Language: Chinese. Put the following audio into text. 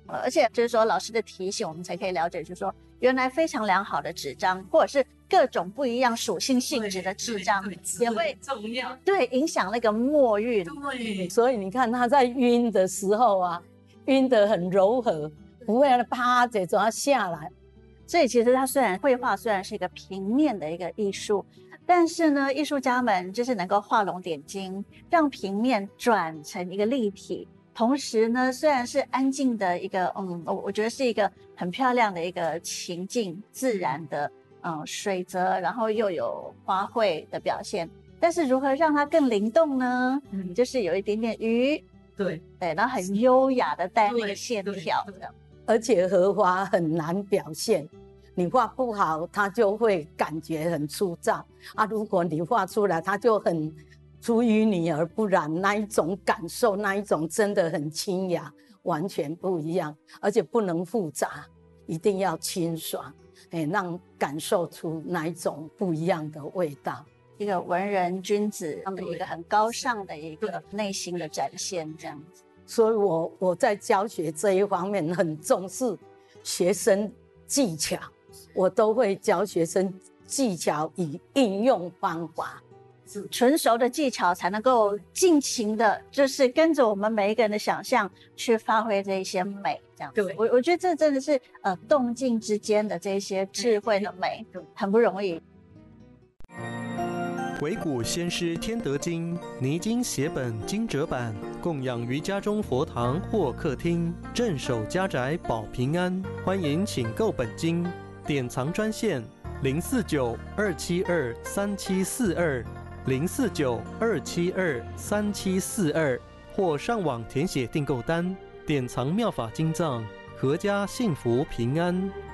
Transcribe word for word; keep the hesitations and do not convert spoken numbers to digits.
而且就是说老师的提醒，我们才可以了解，就是说原来非常良好的纸张，或者是各种不一样属性性质的纸张，也会重要， 对影响那个墨韵。 对， 所以你看它在晕的时候啊，晕得很柔和，不会让它啪这种要下来。 所以其实它虽然绘画虽然是一个平面的一个艺术，但是呢，艺术家们就是能够画龙点睛，让平面转成一个立体。同时呢，虽然是安静的一个，嗯，我我觉得是一个很漂亮的一个情境，自然的，嗯，水泽，然后又有花卉的表现。但是如何让它更灵动呢？嗯，就是有一点点鱼， 对对，然后很优雅的带那个线条的。 而且荷花很难表现，你画不好，它就会感觉很粗糙啊。如果你画出来，它就很出淤泥而不染，那一种感受，那一种真的很清雅，完全不一样。而且不能复杂，一定要清爽，哎，让感受出那一种不一样的味道。 一个文人君子他们一个很高尚的一个内心的展现，这样子。 所以我我在教学这一方面很重视学生技巧，我都会教学生技巧与应用方法。 纯熟的技巧才能够尽情的，就是跟着我们每一个人的想象去发挥这一些美，这样子。我我觉得这真的是呃动静之间的这些智慧的美，很不容易。 惟古先师天德经泥金写本精折版，供养于家中佛堂或客厅，镇守家宅保平安。欢迎请购本经，典藏专线零四九二七二三七四二。零四九二七二三七四二，或上网填写订购单，典藏妙法经藏，阖家幸福平安。